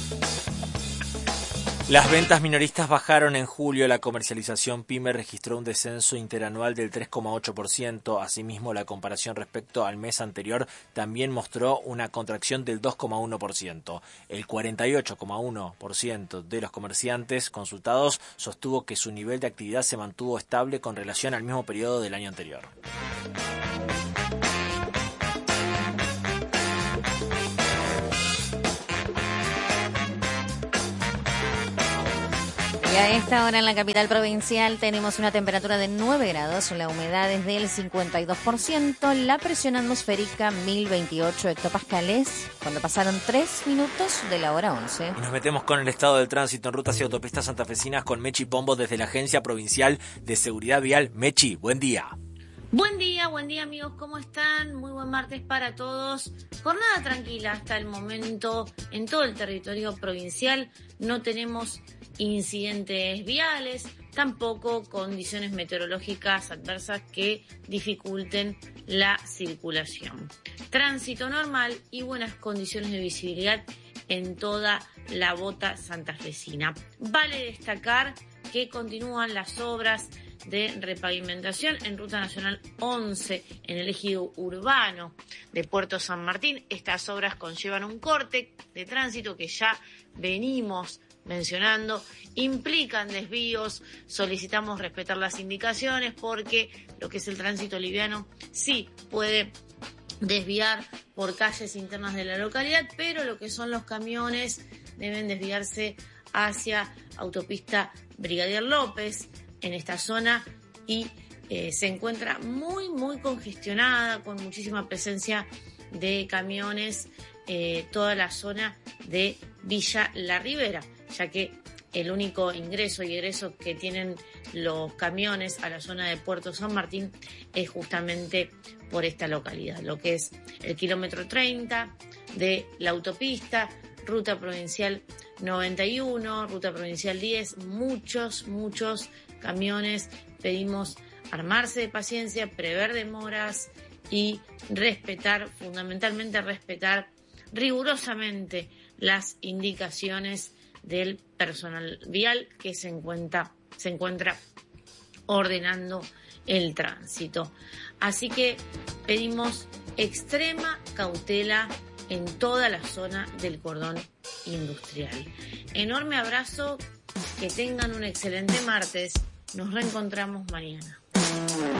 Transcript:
Las ventas minoristas bajaron en julio, la comercialización PYME registró un descenso interanual del 3,8%, asimismo la comparación respecto al mes anterior también mostró una contracción del 2,1%. El 48,1% de los comerciantes consultados sostuvo que su nivel de actividad se mantuvo estable con relación al mismo periodo del año anterior. Y a esta hora en la capital provincial tenemos una temperatura de 9 grados, la humedad es del 52%, la presión atmosférica 1028 hectopascales, cuando pasaron 3 minutos de la hora 11. Y nos metemos con el estado del tránsito en rutas y autopistas santafesinas con Mechi Pombo desde la Agencia Provincial de Seguridad Vial. Mechi, buen día. Buen día amigos, ¿cómo están? Muy buen martes para todos. Jornada tranquila hasta el momento en todo el territorio provincial. No tenemos incidentes viales, tampoco condiciones meteorológicas adversas que dificulten la circulación. Tránsito normal y buenas condiciones de visibilidad en toda la bota santafesina. Vale destacar que continúan las obras de repavimentación en Ruta Nacional 11 en el ejido urbano de Puerto San Martín. Estas obras conllevan un corte de tránsito que ya venimos mencionando, implican desvíos, solicitamos respetar las indicaciones porque lo que es el tránsito liviano sí puede desviar por calles internas de la localidad, pero lo que son los camiones deben desviarse hacia autopista Brigadier López en esta zona y se encuentra muy congestionada con muchísima presencia de camiones toda la zona de Villa La Ribera, ya que el único ingreso y egreso que tienen los camiones a la zona de Puerto San Martín es justamente por esta localidad, lo que es el kilómetro 30 de la autopista, ruta provincial 91, ruta provincial 10, muchos camiones. Pedimos armarse de paciencia, prever demoras y fundamentalmente respetar rigurosamente las indicaciones del personal vial que se encuentra ordenando el tránsito. Así que pedimos extrema cautela en toda la zona del cordón industrial. Enorme abrazo, que tengan un excelente martes. Nos reencontramos mañana.